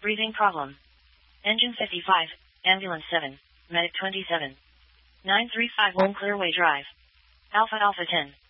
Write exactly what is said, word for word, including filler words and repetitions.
Breathing problem. Engine fifty-five, Ambulance seven, Medic twenty-seven. nine three five one Clearway Drive. Alpha Alpha ten.